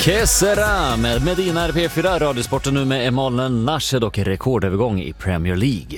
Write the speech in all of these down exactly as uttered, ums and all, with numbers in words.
Que sera med Medina R P fyra, Radiosporten nu med Emanuel Nashed och rekordövergång i Premier League.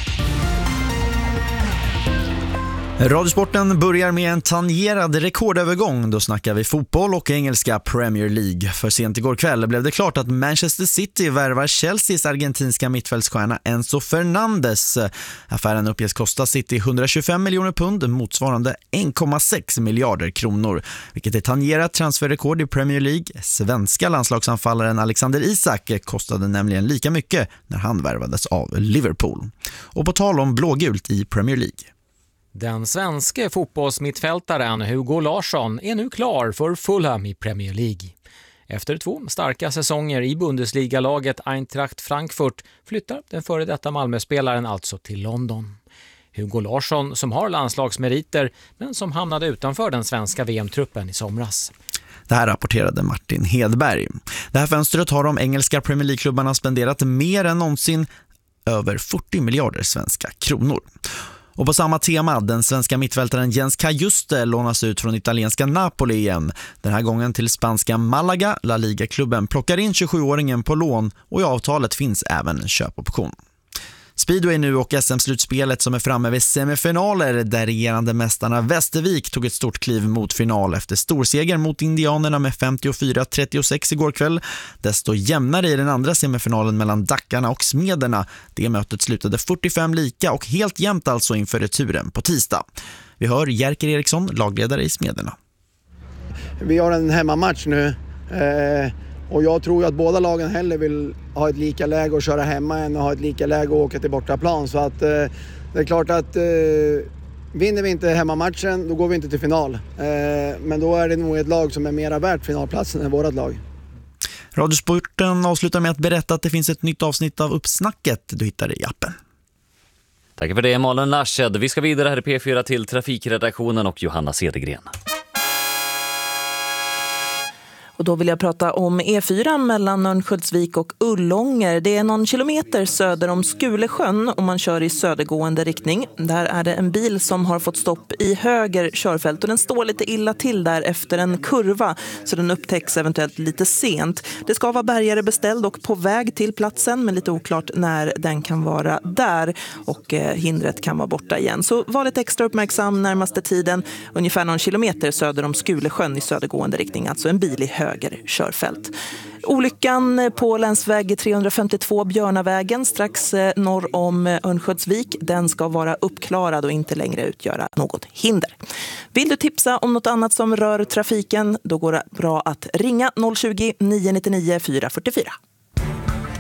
Radiosporten börjar med en tangerad rekordövergång. Då snackar vi fotboll och engelska Premier League. För sent igår kväll blev det klart att Manchester City värvar Chelseas argentinska mittfältsstjärna Enzo Fernandes. Affären uppges kosta City hundratjugofem miljoner pund, motsvarande en komma sex miljarder kronor. Vilket är tangerat transferrekord i Premier League. Svenska landslagsanfallaren Alexander Isak kostade nämligen lika mycket när han värvades av Liverpool. Och på tal om blågult i Premier League. Den svenska fotbollsmittfältaren Hugo Larsson är nu klar för Fulham i Premier League. Efter två starka säsonger i Bundesliga-laget Eintracht Frankfurt flyttar den före detta Malmö-spelaren alltså till London. Hugo Larsson som har landslagsmeriter men som hamnade utanför den svenska V M-truppen i somras. Det här rapporterade Martin Hedberg. Det här fönstret har de engelska Premier League-klubbarna spenderat mer än någonsin, över fyrtio miljarder svenska kronor. Och på samma tema, den svenska mittfältaren Jens Cajuste lånas ut från italienska Napoli igen. Den här gången till spanska Malaga. La Liga-klubben plockar in tjugosjuåringen på lån och i avtalet finns även en köpoption. Speedway nu och S M-slutspelet som är framme vid semifinaler där regerande mästarna Västervik tog ett stort kliv mot final efter storseger mot indianerna med femtiofyra trettiosex igår kväll. Desto jämnare i den andra semifinalen mellan Dackarna och Smederna. Det mötet slutade fyrtiofem lika och helt jämnt alltså inför returen på tisdag. Vi hör Jerker Eriksson, lagledare i Smederna. Vi har en hemmamatch nu. Eh... Och jag tror att båda lagen hellre vill ha ett lika läge och köra hemma än att ha ett lika läge och åka till bortaplan. Så att eh, det är klart att eh, vinner vi inte hemmamatchen, då går vi inte till final. Eh, men då är det nog ett lag som är mera värt finalplatsen än vårat lag. Radiosporten avslutar med att berätta att det finns ett nytt avsnitt av Uppsnacket du hittar i appen. Tack för det, Emanuel Nashed. Vi ska vidare här i P fyra till trafikredaktionen och Johanna Cedergren. Och då vill jag prata om E fyra mellan Örnsköldsvik och Ullånger. Det är någon kilometer söder om Skulesjön om man kör i södergående riktning. Där är det en bil som har fått stopp i höger körfält och den står lite illa till där efter en kurva så den upptäcks eventuellt lite sent. Det ska vara bärgare beställd och på väg till platsen men lite oklart när den kan vara där och eh, hindret kan vara borta igen. Så var lite extra uppmärksam närmaste tiden, ungefär någon kilometer söder om Skulesjön i södergående riktning, alltså en bil i höger körfält. Olyckan på länsväg trehundrafemtiotvå Björnavägen strax norr om Örnsköldsvik, den ska vara uppklarad och inte längre utgöra något hinder. Vill du tipsa om något annat som rör trafiken, då går det bra att ringa noll tjugo, nio nio nio, fyra fyra fyra.